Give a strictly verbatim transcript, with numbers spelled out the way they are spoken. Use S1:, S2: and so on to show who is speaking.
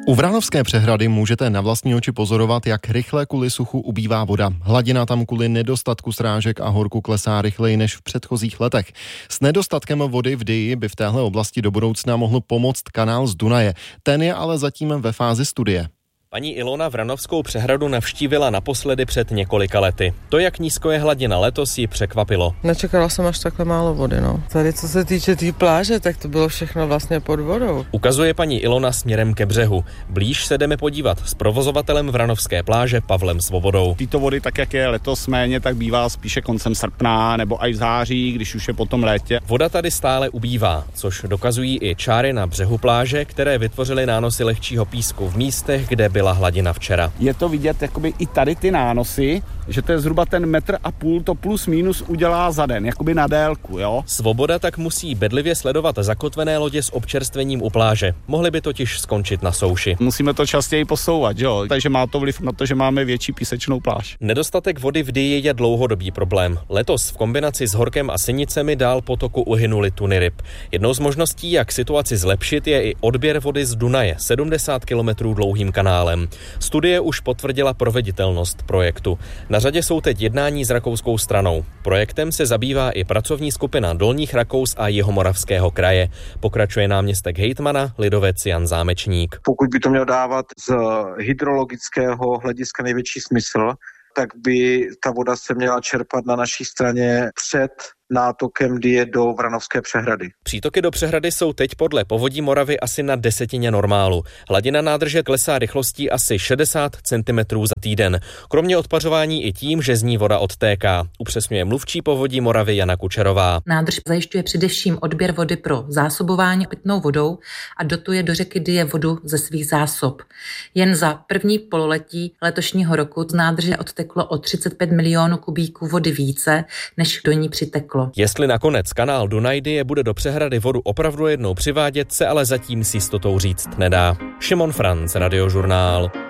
S1: U Vranovské přehrady můžete na vlastní oči pozorovat, jak rychle kvůli suchu ubývá voda. Hladina tam kvůli nedostatku srážek a horku klesá rychleji než v předchozích letech. S nedostatkem vody v Dyji by v téhle oblasti do budoucna mohl pomoct kanál z Dunaje. Ten je ale zatím ve fázi studie.
S2: Paní Ilona Vranovskou přehradu navštívila naposledy před několika lety. To, jak nízko je hladina letos, ji překvapilo.
S3: Nečekala jsem až takhle málo vody, no. Tady, co se týče té tý pláže, tak to bylo všechno vlastně pod vodou.
S2: Ukazuje paní Ilona směrem ke břehu. Blíž se jdeme podívat s provozovatelem Vranovské pláže Pavlem Svobodou.
S4: Tyto vody, tak jak je letos méně, tak bývá spíše koncem srpna nebo i v září, když už je potom létě.
S2: Voda tady stále ubývá, což dokazují i čáry na břehu pláže, které vytvořily nánosy lehčího písku v místech, kde byla hladina včera.
S4: Je to vidět jakoby i tady ty nánosy, že to je zhruba ten metr a půl, to plus minus udělá za den, jakoby na délku, jo.
S2: Svoboda tak musí bedlivě sledovat zakotvené lodě s občerstvením u pláže. Mohly by totiž skončit na souši.
S4: Musíme to častěji posouvat, jo, takže má to vliv na to, že máme větší písečnou pláž.
S2: Nedostatek vody v Dyji je dlouhodobý problém. Letos v kombinaci s horkem a sinicemi dál potoku uhynuly tuny ryb. Jednou z možností, jak situaci zlepšit, je i odběr vody z Dunaje, sedmdesát kilometrů dlouhým kanálem. Studie už potvrdila proveditelnost projektu. Na řadě jsou teď jednání s rakouskou stranou. Projektem se zabývá i pracovní skupina Dolních Rakous a Jihomoravského kraje. Pokračuje náměstek hejtmana lidovec Jan Zámečník.
S5: Pokud by to mělo dávat z hydrologického hlediska největší smysl, tak by ta voda se měla čerpat na naší straně před nátokem Dyje do Vranovské přehrady.
S2: Přítoky do přehrady jsou teď podle Povodí Moravy asi na desetině normálu. Hladina nádrže klesá rychlostí asi šedesát centimetrů za týden. Kromě odpařování i tím, že z ní voda odtéká, upřesňuje mluvčí Povodí Moravy Jana Kučerová.
S6: Nádrž zajišťuje především odběr vody pro zásobování pitnou vodou a dotuje do řeky Dyje vodu ze svých zásob. Jen za první pololetí letošního roku z nádrže odteklo o třicet pět milionů kubíků vody více, než do ní přiteklo.
S2: Jestli nakonec kanál Dunaj-Dyje bude do přehrady vodu opravdu jednou přivádět, se ale zatím s jistotou říct nedá. Šimon Franc, Radiožurnál.